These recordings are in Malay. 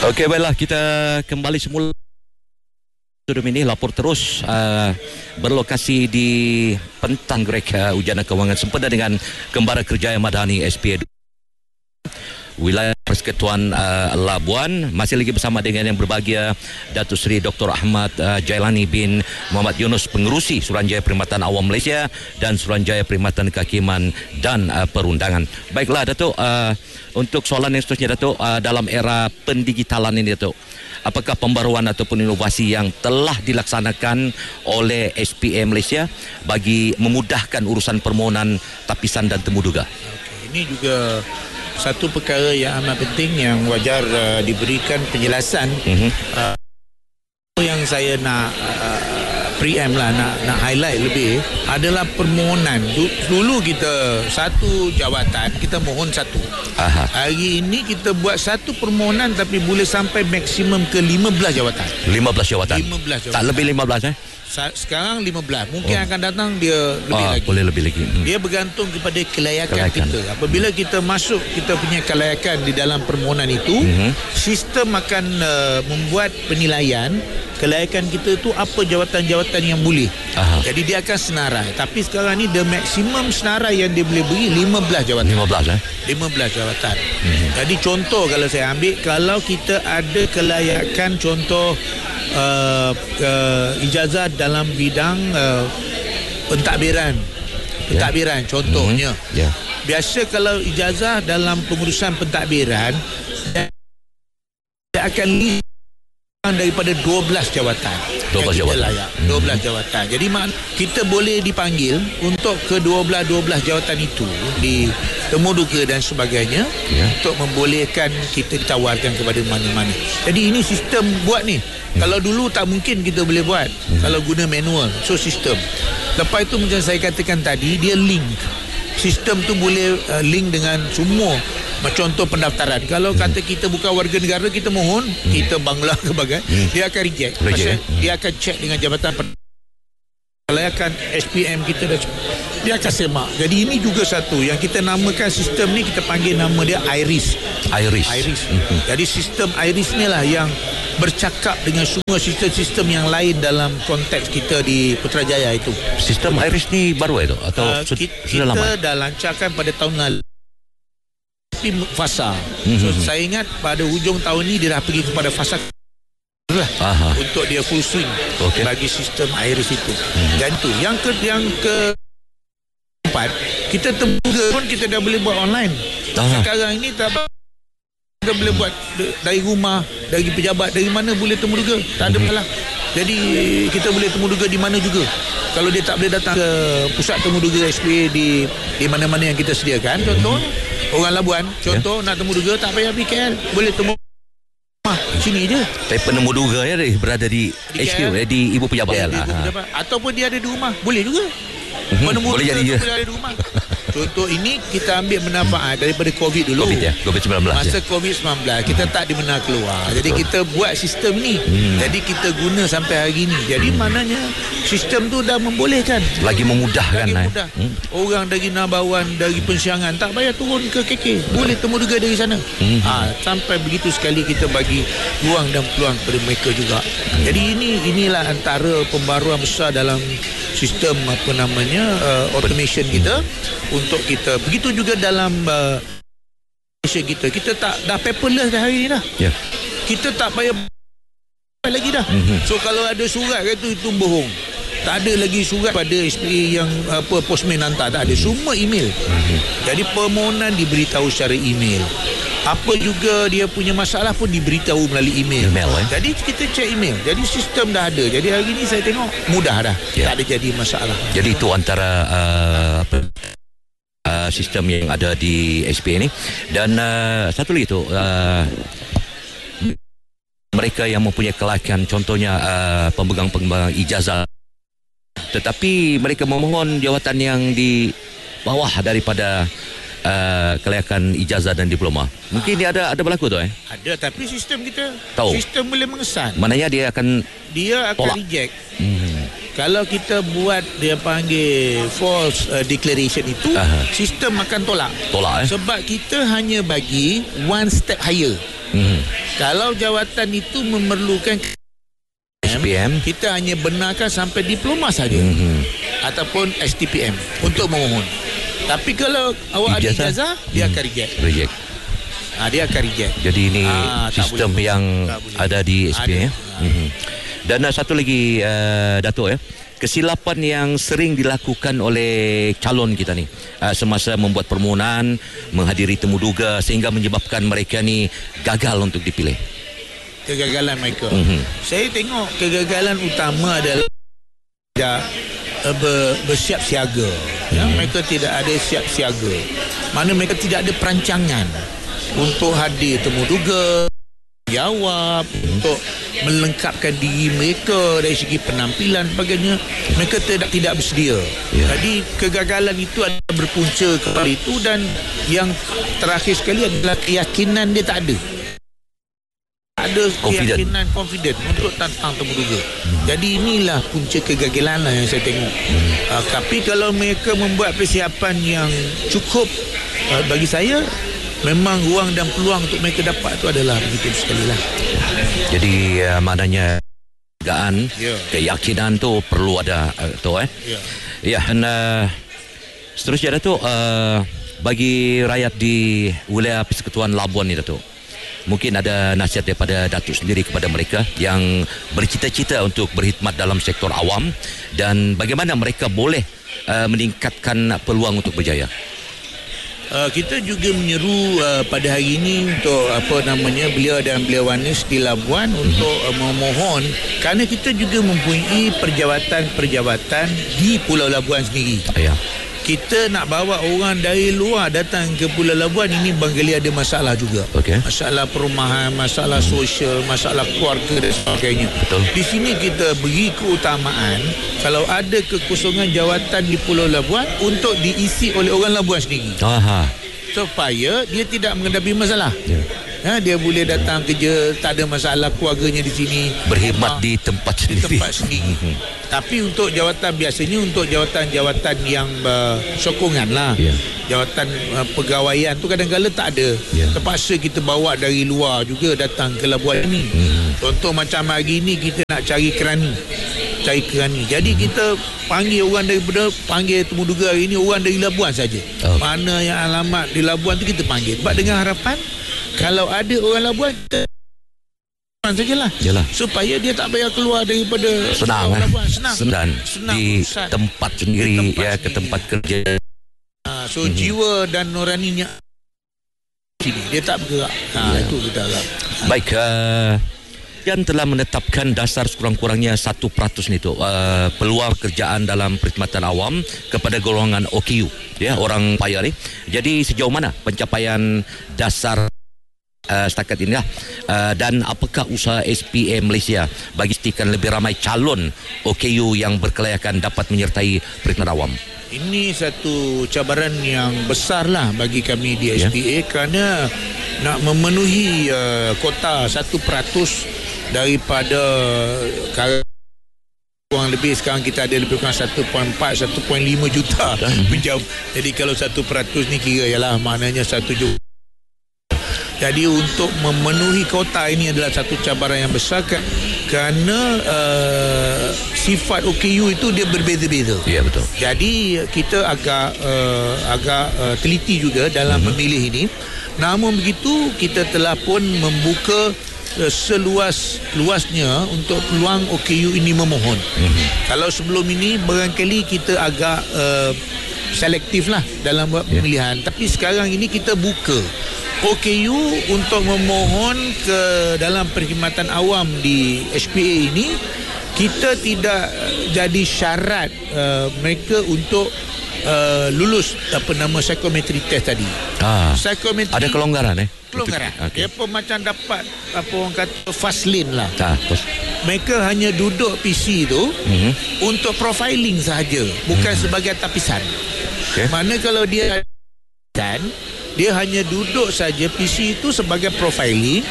Okey, baiklah, kita kembali semula. Studium ini lapor terus berlokasi di Pentang Grek Ujana Kewangan sempena dengan Kembara Kerjaya Madani SPA wilayah Persekutuan Labuan. Masih lagi bersama dengan yang berbahagia Datuk Seri Dr. Ahmad Jailani bin Muhammad Yunus, Pengerusi Suruhanjaya Perkhidmatan Awam Malaysia dan Suruhanjaya Perkhidmatan Kehakiman dan Perundangan. Baiklah Datuk, untuk soalan yang seterusnya Datuk, dalam era pendigitalan ini Datuk, apakah pembaruan ataupun inovasi yang telah dilaksanakan oleh SPA Malaysia bagi memudahkan urusan permohonan tapisan dan temuduga? Ini juga satu perkara yang amat penting yang wajar diberikan penjelasan. Yang saya nak preempt lah, nak highlight lebih adalah permohonan. Dulu kita satu jawatan kita mohon satu. Hari ini kita buat satu permohonan tapi boleh sampai maksimum ke 15 jawatan. 15 jawatan. Tak lebih 15 Sekarang 15. Mungkin akan datang dia lebih lagi. Boleh lebih lagi. Dia bergantung kepada kelayakan kita. Apabila kita masuk kita punya kelayakan di dalam permohonan itu, sistem akan membuat penilaian kelayakan kita tu apa jawatan-jawatan yang boleh. Jadi dia akan senarai. Tapi sekarang ni the maximum senarai yang dia boleh beri 15 jawatan. 15 jawatan. Jadi contoh kalau saya ambil, kalau kita ada kelayakan contoh ijazah dalam bidang pentadbiran contohnya. Biasa kalau ijazah dalam pengurusan pentadbiran dia akan daripada 12 jawatan. 12 jawatan. Jadi kita boleh dipanggil untuk ke 12 jawatan itu di temuduga dan sebagainya, untuk membolehkan kita ditawarkan kepada mana-mana. Jadi ini sistem buat ni. Kalau dulu tak mungkin kita boleh buat. Kalau guna manual. So sistem. Lepas itu macam saya katakan tadi, dia link. Sistem tu boleh link dengan semua. Contoh pendaftaran. Kalau kata kita bukan warga negara, kita mohon, kita bangla ke bagai, dia akan reject. Dia akan check dengan Jabatan Kelayakan SPM kita dah, dia akan semak. Jadi ini juga satu yang kita namakan sistem ni, kita panggil nama dia IRIS. Jadi sistem IRIS ni lah yang bercakap dengan semua sistem-sistem yang lain dalam konteks kita di Putrajaya itu. Sistem IRIS ni baru itu atau sudah lama? Kita dah lancarkan pada tahun lalu fasa. So saya ingat pada hujung tahun ni dia dah pergi kepada fasa lah, untuk dia full swing bagi sistem IRIS itu. Dan tu yang keempat, kita temuduga pun kita dah boleh buat online. Sekarang ini tak apa, kita boleh buat dari rumah, dari pejabat, dari mana boleh temuduga, tak ada masalah. Jadi kita boleh temuduga di mana juga. Kalau dia tak boleh datang ke pusat temuduga SPA di mana-mana yang kita sediakan, contoh orang Labuan, contoh nak temuduga tak payah pergi KL, boleh temu sini je. Tapi penemuduga ya berada di HQ, di Ibu Pejabat. Ataupun dia ada di rumah, boleh juga. Boleh jadi je. Ada di rumah. Contoh ini kita ambil manfaat daripada COVID dulu. COVID-19. Masa COVID-19 kita tak dimana keluar. Jadi kita buat sistem ni. Jadi kita guna sampai hari ni. Jadi maknanya sistem tu dah membolehkan. Lagi memudahkan. Orang dari Nabawan, dari Pensiangan tak payah turun ke KK. Boleh temuduga dari sana. Sampai begitu sekali kita bagi ruang dan peluang kepada mereka juga. Jadi inilah antara pembaruan besar dalam sistem automation kita untuk kita. Begitu juga dalam kita tak dah paperless dah hari ni dah. Kita tak payah lagi dah. So kalau ada surat kata itu bohong. Tak ada lagi surat pada SPA yang postman hantar, tak ada, semua email. Jadi permohonan diberitahu secara email. Apa juga dia punya masalah pun diberitahu melalui email. Jadi kita cek email. Jadi sistem dah ada. Jadi hari ni saya tengok mudah dah. Tak ada jadi masalah. Jadi itu antara sistem yang ada di SPA ni. Dan satu lagi tu, mereka yang mempunyai kelayakan, contohnya pembegang-pembegang ijazah, tetapi mereka memohon jawatan yang di bawah daripada kelayakan ijazah dan diploma. Mungkin dia ada berlaku tu Ada, tapi sistem kita tahu. Sistem boleh mengesan. Maknanya dia akan tolak. Reject. Kalau kita buat dia panggil false declaration itu, sistem akan tolak. Sebab kita hanya bagi one step higher. Kalau jawatan itu memerlukan SPM, kita hanya benarkan sampai diploma saja, ataupun STPM untuk memohon. Tapi kalau awak ada ijazah, dia akan reject. Dia akan reject. Jadi ini sistem yang ada di SPM. Dan satu lagi Dato', kesilapan yang sering dilakukan oleh calon kita ni semasa membuat permohonan, menghadiri temu duga, sehingga menyebabkan mereka ni gagal untuk dipilih. Kegagalan mereka. Saya tengok kegagalan utama adalah tidak bersiap siaga. Mereka tidak ada siap siaga. Mana mereka tidak ada perancangan untuk hadir temu duga, jawab, untuk melengkapkan diri mereka dari segi penampilan sebagainya. Mereka tidak bersedia. Jadi kegagalan itu adalah berpunca kepada itu, dan yang terakhir sekali adalah keyakinan dia tak ada. Ada keyakinan, confident untuk tantang temu duga. Jadi inilah punca kegagalan yang saya tengok. Tapi kalau mereka membuat persiapan yang cukup, bagi saya memang ruang dan peluang untuk mereka dapat itu adalah begitu sekali lah. Jadi maknanya keyakinan tu perlu ada tu dan seterusnya Dato', bagi rakyat di wilayah Persekutuan Labuan ni Dato', mungkin ada nasihat daripada Datuk sendiri kepada mereka yang bercita-cita untuk berkhidmat dalam sektor awam, dan bagaimana mereka boleh meningkatkan peluang untuk berjaya. Kita juga menyeru pada hari ini untuk beliau dan beliauwanis di Labuan untuk memohon, kerana kita juga mempunyai perjawatan-perjawatan di Pulau Labuan sendiri. Kita nak bawa orang dari luar datang ke Pulau Labuan ini barangkali ada masalah juga. Masalah perumahan, masalah sosial, masalah keluarga dan sebagainya. Di sini kita beri keutamaan kalau ada kekosongan jawatan di Pulau Labuan untuk diisi oleh orang Labuan sendiri. Supaya dia tidak menghadapi masalah. Dia boleh datang kerja, tak ada masalah, keluarganya di sini, berkhidmat di tempat sendiri. Tapi untuk jawatan, biasanya untuk jawatan-jawatan yang sokongan lah, jawatan pegawaian tu kadang-kadang tak ada. Terpaksa kita bawa dari luar juga datang ke Labuan ini. Contoh macam hari ini kita nak cari kerani. Jadi kita panggil orang panggil temu duga hari ini orang dari Labuan saja. Mana yang alamat di Labuan tu kita panggil. Sebab dengan harapan kalau ada orang Labuan, kita sajalah. Supaya dia tak payah keluar daripada Labuan. Senang di tempat sendiri, ke tempat kerja. Jiwa dan nuraninya sini, dia tak bergerak. Itu kita harap. Baik, yang telah menetapkan dasar sekurang-kurangnya 1% ni tu peluang kerjaan dalam perkhidmatan awam kepada golongan OKU, orang payah ni. Jadi sejauh mana pencapaian dasar setakat ini dan apakah usaha SPA Malaysia bagi pastikan lebih ramai calon OKU yang berkelayakan dapat menyertai perkhidmatan awam? Ini satu cabaran yang besar lah bagi kami di SPA, kerana nak memenuhi kota 1% daripada kurang lebih sekarang kita ada lebih kurang 1.4 1.5 juta penjawat. Jadi kalau 1% ni kira ialah maknanya 1 juta. Jadi untuk memenuhi kota ini adalah satu cabaran yang besar, kerana sifat OKU itu dia berbeza-beza. Betul. Jadi kita agak teliti juga dalam memilih ini. Namun begitu kita telah pun membuka seluas-luasnya untuk peluang OKU ini memohon. Kalau sebelum ini barangkali kita agak selektif lah dalam buat pemilihan, tapi sekarang ini kita buka OKU untuk memohon ke dalam perkhidmatan awam di SPA ini. Kita tidak jadi syarat mereka untuk lulus psychometry test tadi. Psychometry ada kelonggaran kelonggaran. Dia pun macam dapat orang kata fast lane lah. Mereka hanya duduk PC tu untuk profiling sahaja, bukan sebagai tapisan. Mana kalau dia hanya duduk saja PC itu sebagai profiling,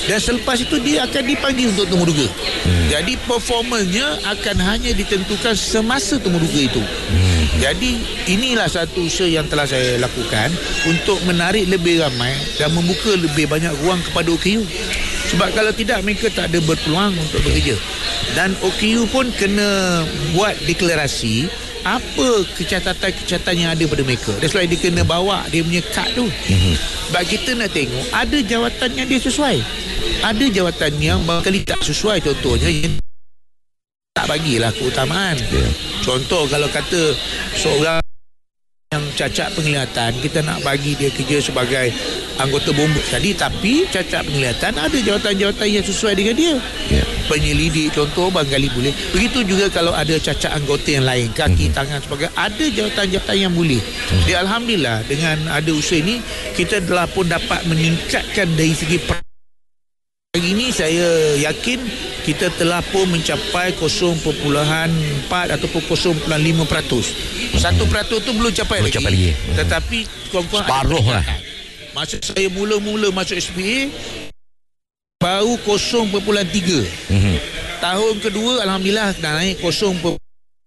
Dan selepas itu dia akan dipanggil untuk temuduga. Jadi performanya akan hanya ditentukan semasa temuduga itu. Jadi inilah satu usaha yang telah saya lakukan untuk menarik lebih ramai dan membuka lebih banyak ruang kepada OKU. Sebab kalau tidak, mereka tak ada berpeluang untuk bekerja. Dan OKU pun kena buat deklarasi apa kecacatan yang ada pada mereka. That's why dia kena bawa dia punya kad tu. Sebab kita nak tengok ada jawatan yang dia sesuai, ada jawatan yang barangkali tak sesuai. Contohnya yang tak bagilah keutamaan. Contoh kalau kata seorang yang cacat penglihatan, kita nak bagi dia kerja sebagai anggota bomba tadi, tapi cacat penglihatan, ada jawatan-jawatan yang sesuai dengan dia. Penyelidik contoh barangkali boleh. Begitu juga kalau ada cacat anggota yang lain, kaki, tangan sebagainya, ada jawatan-jawatan yang boleh. Jadi alhamdulillah dengan ada usaha ini, kita telah pun dapat meningkatkan dari segi hari ini. Saya yakin kita telah pun mencapai 0.4 ataupun 0.5%. 1% tu belum capai lagi. Tetapi separuh lah. Masa saya mula-mula masuk SPA baru 0.3. Tahun kedua alhamdulillah dah naik 0.336.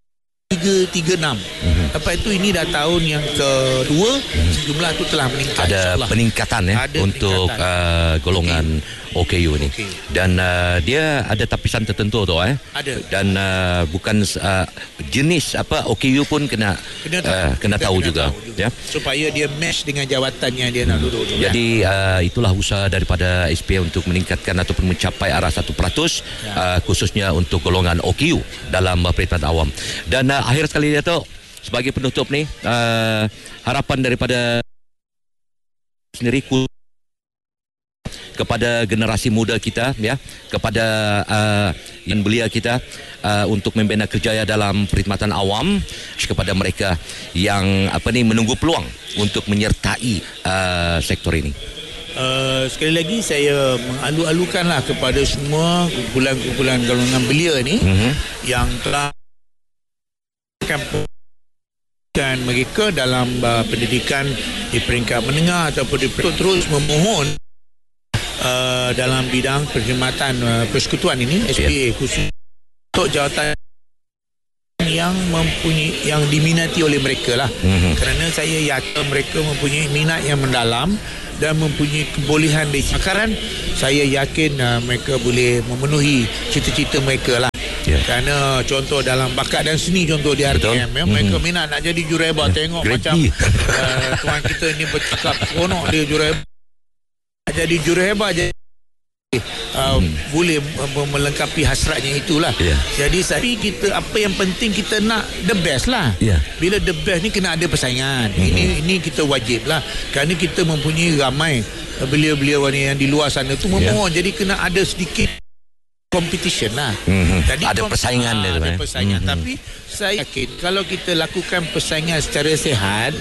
Lepas itu ini dah tahun yang kedua, jumlah tu telah meningkat. Ada peningkatan untuk golongan OKU ni. Dan dia ada tapisan tertentu tu Ada. Dan bukan jenis apa OKU pun kena tahu juga. Ya. Supaya dia match dengan jawatan yang dia nak duduk tu. Jadi itulah usaha daripada SPA untuk meningkatkan ataupun mencapai arah 1%, khususnya untuk golongan OKU dalam perkhidmatan awam. Dan akhir sekali Dato', sebagai penutup ni, harapan daripada sendiri kepada generasi muda kita, ya, kepada yang belia kita, untuk membina kerjaya dalam perkhidmatan awam, kepada mereka yang menunggu peluang untuk menyertai sektor ini. Sekali lagi saya mengalu-alukanlah kepada semua kumpulan-kumpulan golongan belia ni yang telah dan mereka dalam pendidikan di peringkat menengah ataupun di peringkat terus memohon dalam bidang perkhidmatan persekutuan ini, SPA khusus untuk jawatan yang diminati oleh mereka lah. Kerana saya yakin mereka mempunyai minat yang mendalam dan mempunyai kebolehan dari akaran. Saya yakin mereka boleh memenuhi cita-cita mereka lah. Kerana contoh dalam bakat dan seni, contoh di RTM, mereka minat nak jadi juruhebat. Tengok macam tuan kita ni bercakap seronok dia juruhebat, jadi juruhebat je. Boleh melengkapi hasratnya itulah. Jadi tapi kita, apa yang penting kita nak the best lah. Bila the best ni kena ada persaingan. Ini kita wajib lah, kerana kita mempunyai ramai belia-belia yang di luar sana tu memohon. Jadi kena ada sedikit competition lah. Jadi ada persaingan dia. Ada persaingan. Tapi saya yakin kalau kita lakukan persaingan secara sihat,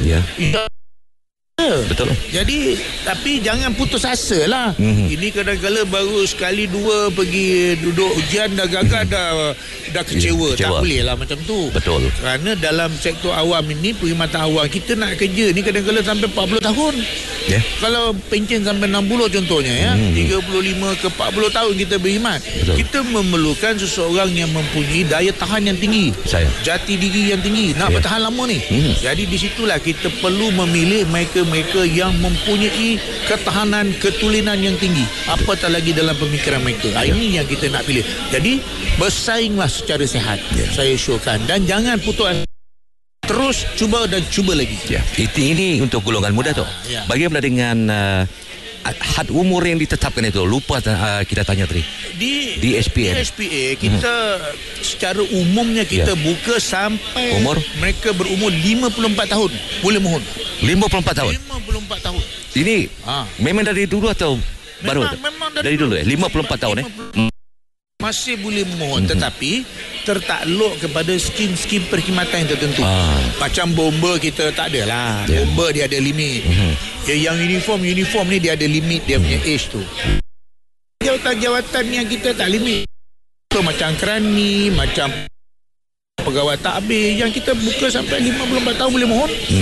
Betul. Jadi tapi jangan putus asa lah. Ini kadang-kadang baru sekali dua pergi duduk ujian dah gagal, dah kecewa. Tak boleh lah macam tu. Betul. Kerana dalam sektor awam ini, perkhidmatan awam, kita nak kerja ni kadang-kadang sampai 40 tahun. Kalau pencen sampai 60 contohnya 35 ke 40 tahun kita berkhidmat. Kita memerlukan seseorang yang mempunyai daya tahan yang tinggi, jati diri yang tinggi, nak bertahan lama ni. Jadi di situlah kita perlu memilih mereka yang mempunyai ketahanan, ketulinan yang tinggi, apatah lagi dalam pemikiran mereka. Ini yang kita nak pilih. Jadi bersainglah secara sihat. Saya syorkan, dan jangan putus, terus cuba dan cuba lagi. Ini untuk golongan muda tu. Bagaimana dengan had umur yang ditetapkan itu? Lupa kita tanya tadi. Di SPA. Di SPA kita secara umumnya kita buka sampai umur mereka berumur 54 tahun boleh mohon. 54 tahun. 54 tahun. Ini memang dari dulu atau baru? Memang dari dulu 54 tahun masih boleh mohon, tetapi tertakluk kepada skim-skim perkhidmatan yang tertentu. Macam bomba kita tak ada lah. Bomba dia ada limit. Yang uniform ni dia ada limit dia punya age tu. Jawatan-jawatan yang kita tak limit, macam kerani, macam pegawai takbir yang kita buka sampai 54 tahun boleh mohon.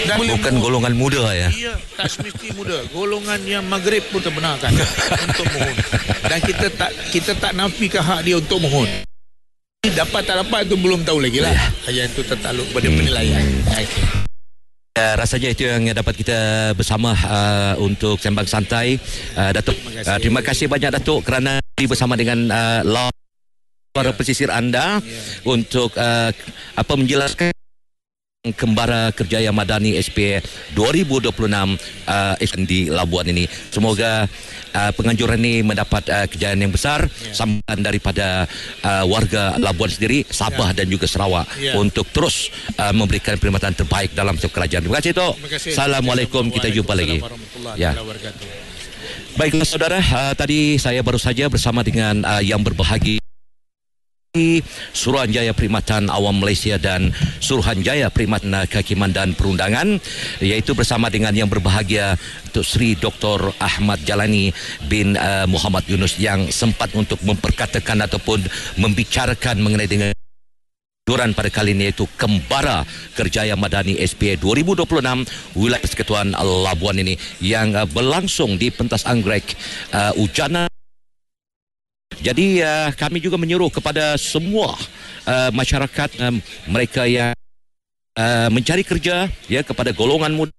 Bukan golongan muda ya. Ya, tak semesti muda. Golongan yang maghrib pun terbenarkan untuk mohon. Dan kita tak nafikan hak dia untuk mohon. Dapat tak dapat tu belum tahu lagi lah. Yang itu tertakluk pada penilaian. Rasanya itu yang dapat kita bersama untuk sembang santai. Datuk, terima kasih banyak Datuk kerana bersama dengan para pesisir anda untuk menjelaskan Kembara Kerjaya Madani SPA 2026 di Labuan ini. Semoga penganjuran ini mendapat kejayaan yang besar sambutan daripada warga Labuan sendiri, Sabah dan juga Sarawak untuk terus memberikan perkhidmatan terbaik dalam setiap kerajaan. Terima kasih Tok. Assalamualaikum, kita jumpa lagi. Ya. Baiklah saudara, tadi saya baru saja bersama dengan yang berbahagia Suruhanjaya Perkhidmatan Awam Malaysia dan Suruhanjaya Perkhidmatan Kehakiman dan Perundangan, iaitu bersama dengan yang berbahagia Tok Sri Dr. Ahmad Jalani bin Muhammad Yunus yang sempat untuk memperkatakan ataupun membicarakan mengenai dengan anjuran pada kali ini, iaitu Kembara Kerjaya Madani SPA 2026 wilayah Persekutuan Labuan ini yang berlangsung di pentas anggrek Ujana. Jadi kami juga menyuruh kepada semua masyarakat mereka yang mencari kerja, ya, kepada golongan muda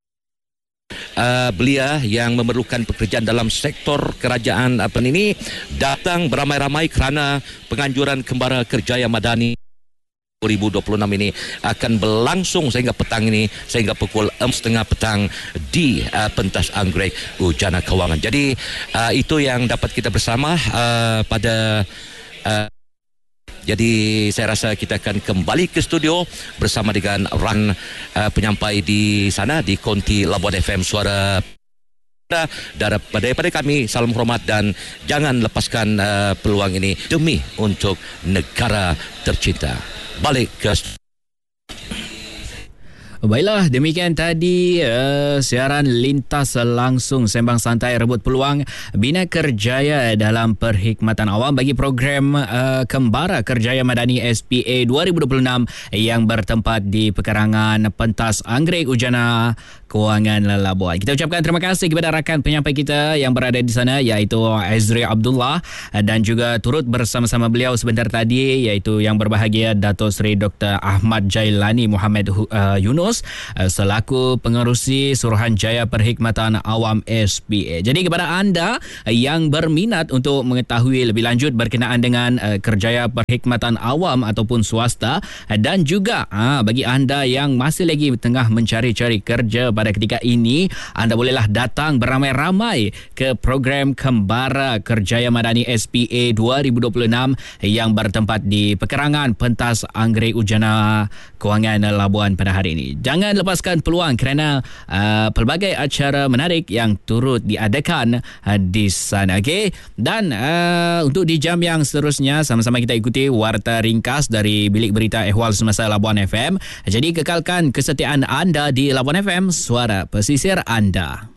belia yang memerlukan pekerjaan dalam sektor kerajaan ini, datang beramai-ramai kerana penganjuran Kembara Kerjaya Madani 2026 ini akan berlangsung sehingga petang ini, sehingga pukul 4:30 petang di pentas anggrek Ujana Kewangan. Jadi itu yang dapat kita bersama pada jadi saya rasa kita akan kembali ke studio bersama dengan ran penyampai di sana di Konti Labuan FM Suara. Daripada kami, salam hormat dan jangan lepaskan peluang ini demi untuk negara tercinta. Balik ke Baiklah, demikian tadi siaran lintas langsung sembang santai rebut peluang Bina Kerjaya dalam Perkhidmatan Awam bagi program Kembara Kerjaya Madani SPA 2026 yang bertempat di pekarangan pentas anggrek Ujana Kewangan Labuan. Kita ucapkan terima kasih kepada rakan penyampai kita yang berada di sana, iaitu Azri Abdullah, dan juga turut bersama-sama beliau sebentar tadi, iaitu yang berbahagia Dato' Sri Dr. Ahmad Jailani Muhammad Yunus selaku pengerusi Suruhanjaya Perkhidmatan Awam SPA. Jadi kepada anda yang berminat untuk mengetahui lebih lanjut berkenaan dengan kerjaya perkhidmatan awam ataupun swasta, dan juga bagi anda yang masih lagi tengah mencari-cari kerja pada ketika ini, anda bolehlah datang beramai-ramai ke program Kembara Kerjaya Madani SPA 2026 yang bertempat di pekarangan pentas anggrek Ujana Kewangan Labuan pada hari ini. Jangan lepaskan peluang kerana pelbagai acara menarik yang turut diadakan di sana. Okey, dan untuk di jam yang seterusnya sama-sama kita ikuti warta ringkas dari Bilik Berita Ehwal Semasa Labuan FM. Jadi kekalkan kesetiaan anda di Labuan FM, suara pesisir anda.